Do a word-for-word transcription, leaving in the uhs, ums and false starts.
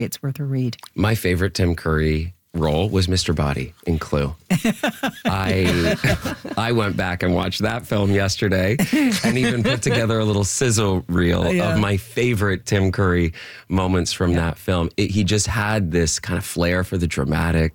it's worth a read. My favorite Tim Curry role was Mister Body in Clue. I I went back and watched that film yesterday and even put together a little sizzle reel Yeah. of my favorite Tim Curry moments from Yeah. that film. It, he just had this kind of flair for the dramatic.